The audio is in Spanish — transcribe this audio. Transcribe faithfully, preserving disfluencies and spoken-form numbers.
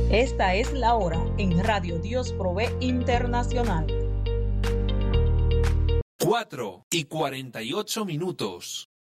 Esta es la hora en Radio Dios Provee Internacional. Cuatro y cuarenta y ocho minutos.